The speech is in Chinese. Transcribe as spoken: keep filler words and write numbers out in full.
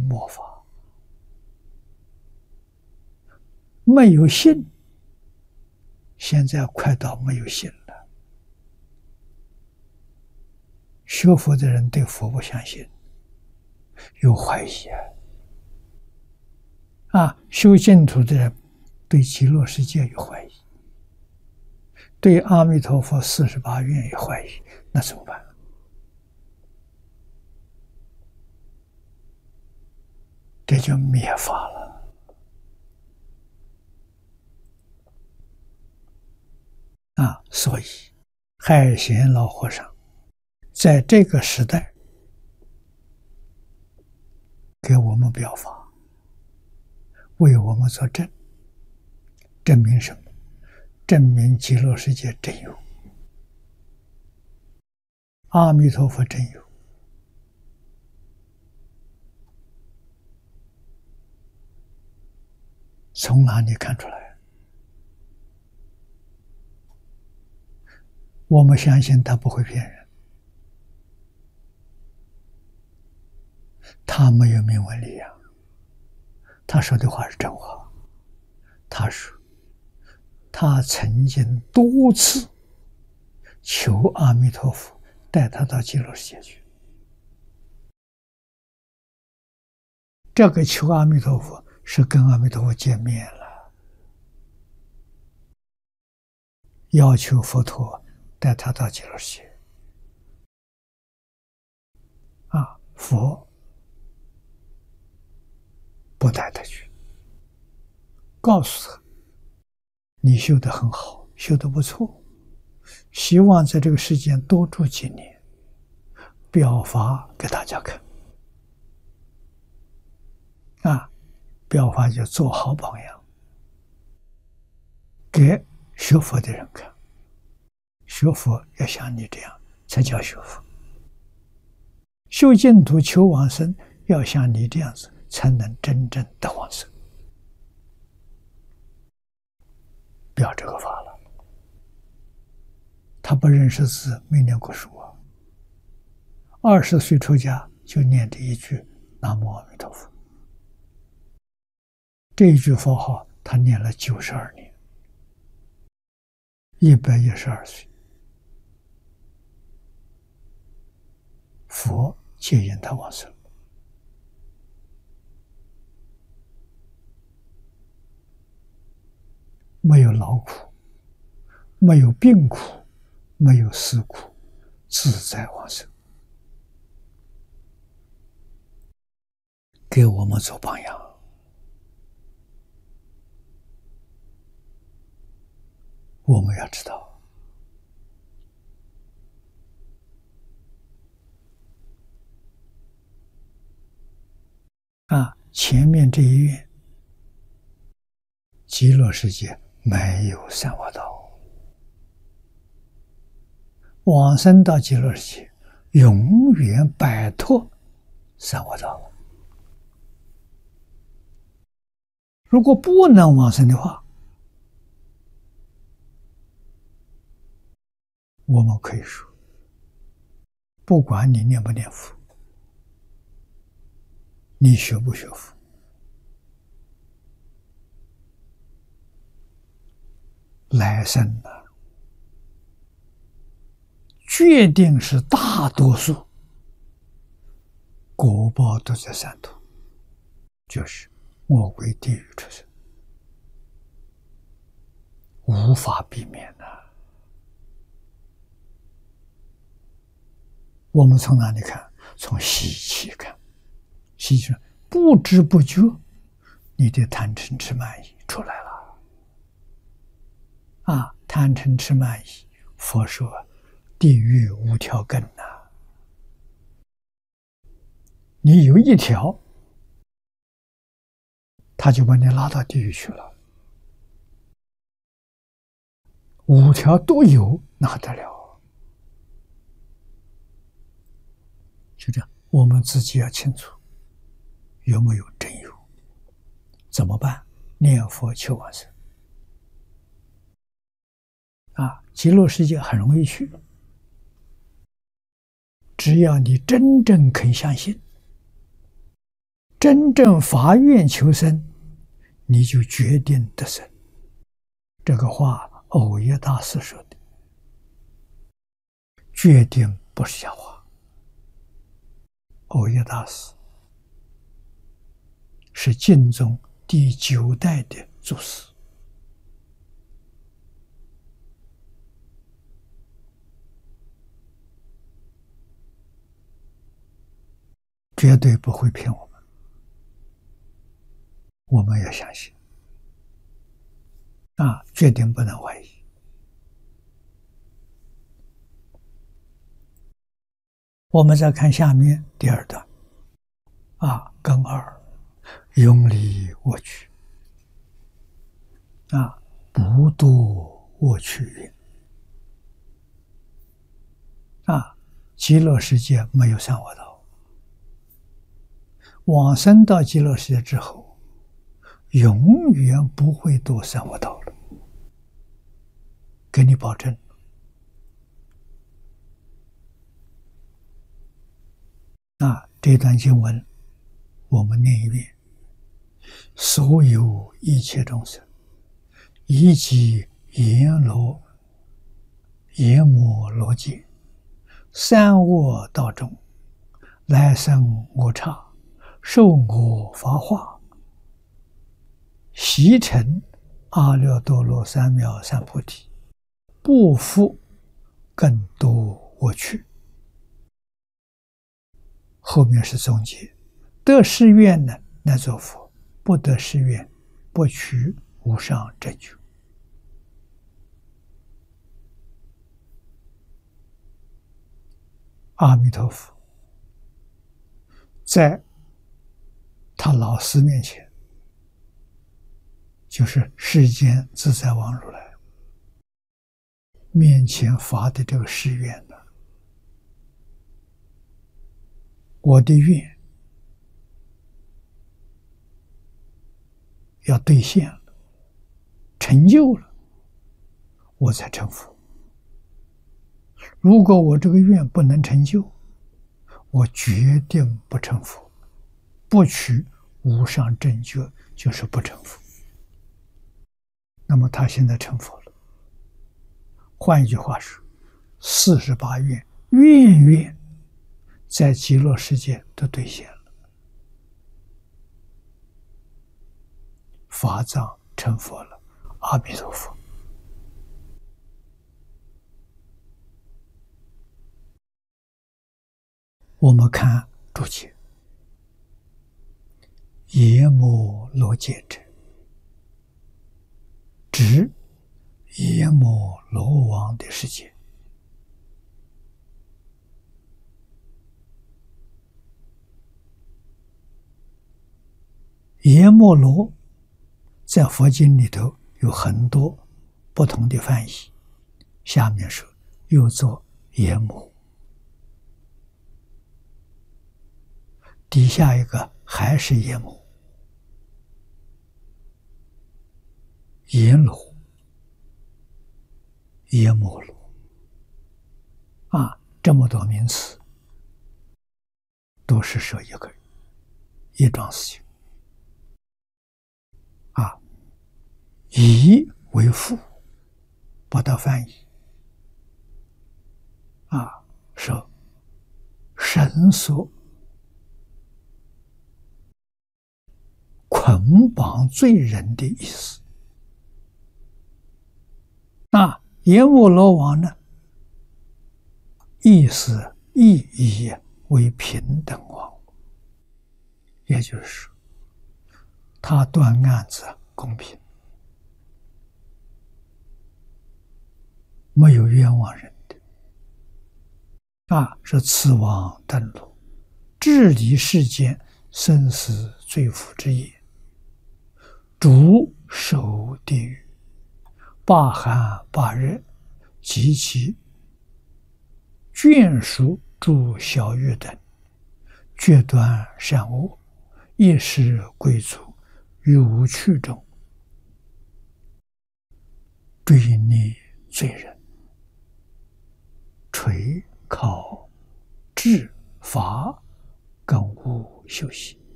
末法，没有信，现在快到没有信了。学佛的人对佛不相信，有怀疑啊！啊，修净土的人对极乐世界有怀疑，对阿弥陀佛四十八愿有怀疑，那怎么办？这就灭法了。啊，所以海贤老和尚在这个时代给我们表法，为我们作证，证明什么？证明极乐世界真有，阿弥陀佛真有。从哪里看出来？我们相信他不会骗人，他没有名闻利养，他说的话是真话。他说他曾经多次求阿弥陀佛带他到极乐世界去。这个求阿弥陀佛是跟阿弥陀佛见面了，要求佛陀带他到极乐世界。啊，佛不带他去，告诉他你修得很好，修得不错，希望在这个世间多住几年，表法给大家看。啊，表法就做好榜样，给学佛的人看。学佛要像你这样才叫学佛，修净土求往生要像你这样子才能真正得往生。表这个法了，他不认识字，没念过书啊。二十岁出家就念这一句南无阿弥陀佛，这一句佛号他念了九十二年，一百一十二岁，佛接引他往生。没有劳苦，没有病苦，没有死苦，自在往生，给我们做榜样。我们要知道，啊，前面这一愿，极乐世界没有三恶道，往生到极乐世界，永远摆脱三恶道。如果不能往生的话，我们可以说，不管你念不念佛，你学不学佛，来生啊，决定是大多数果报都在三途，就是恶鬼地狱出生，无法避免的。我们从哪里看？从习气看。习气不知不觉，你的贪嗔痴慢疑出来了。啊，贪嗔痴慢疑，佛说地狱无条根呐、啊。你有一条，他就把你拉到地狱去了。五条都有，那得了？就这样，我们自己要清楚有没有真有，怎么办？念佛求往生。啊，极乐世界很容易去，只要你真正肯相信， 真正发愿求生，你就决定得生。这个话藕益大师说的，决定不是瞎话。藕益大师是净宗第九代的祖师，绝对不会骗我们，我们要相信啊，决定不能怀疑。我们再看下面第二段啊，庚二，永离我取啊，不堕我取云啊，极乐世界没有三恶道，往生到极乐世界之后，永远不会堕三恶道了，给你保证。啊，这段经文我们念一遍：所有一切众生，以及阎罗、阎摩罗界，三恶道中，来生我刹，受我法化，习成阿耨多罗三藐三菩提，不复更多我取。后面是总结，得誓愿呢，乃作佛；不得誓愿，不取无上正觉。阿弥陀佛在他老师面前，就是世间自在王如来面前发的这个誓愿呢，我的愿要兑现了，成就了，我才成佛。如果我这个愿不能成就，我决定不成佛，不取无上正觉就是不成佛。那么他现在成佛了，换一句话说，四十八愿愿愿在极乐世界都兑现了，法藏成佛了。阿弥陀佛。我们看注解，阎摩罗界者，指阎摩罗王的世界。阎摩罗在佛经里头有很多不同的翻译，下面说又作阎摩，底下一个还是阎摩，阎罗、阎摩罗啊，这么多名词都是说一个人一桩事情啊，以为父，把它翻译啊，说神所捆绑罪人的意思。那阎摩罗王呢，意思意义为平等王，也就是说他断案子公平，没有冤枉人的啊，是此王登陆，治理世间生死罪福之业，主守地狱，罢寒罢热，及其眷属诸小狱等，决断善恶，一时归族，于无趣中，追逆罪人，垂考治罚，更无休息。